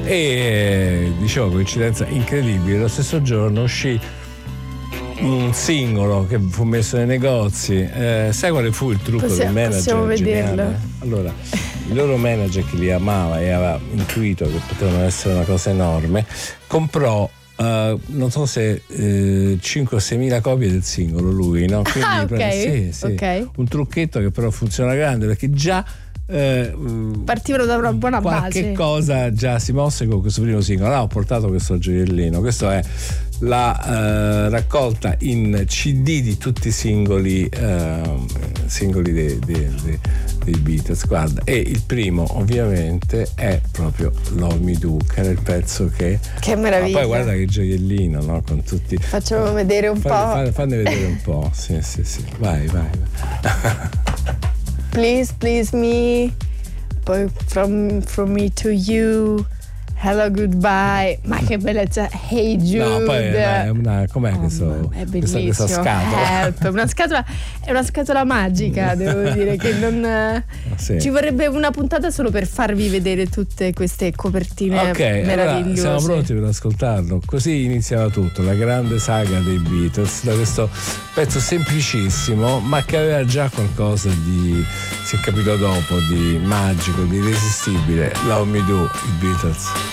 E dicevo, coincidenza incredibile, lo stesso giorno uscì un singolo che fu messo nei negozi. Sai quale fu il trucco del manager? Possiamo vederlo. Allora, il loro manager, che li amava e aveva intuito che potevano essere una cosa enorme, comprò non so se 5 o 6 mila copie del singolo lui, no? Quindi sì, okay. Un trucchetto che però funziona grande, perché già partivano da una buona qualche base. cosa già si mosse con questo primo singolo. Ho portato questo gioiellino. Questo è la raccolta in CD di tutti i singoli dei Beatles. Guarda, e il primo ovviamente è proprio Love Me Do, che era il pezzo che meraviglia. Poi guarda che gioiellino, no? Con tutti. Facciamo vedere un po'. Fanne vedere un po'. Sì. Vai. Please me, poi from me to you, hello goodbye, ma che bellezza. Hey Jude. No, poi è una, com'è questo? È bellissimo. Questa scatola. Help, è una scatola magica, devo dire, che non sì. Ci vorrebbe una puntata solo per farvi vedere tutte queste copertine meravigliose. Allora, siamo pronti per ascoltarlo. Così iniziava tutto, la grande saga dei Beatles, da questo pezzo semplicissimo, ma che aveva già qualcosa di, si è capito dopo, di magico, di irresistibile. Love Me Do, i Beatles.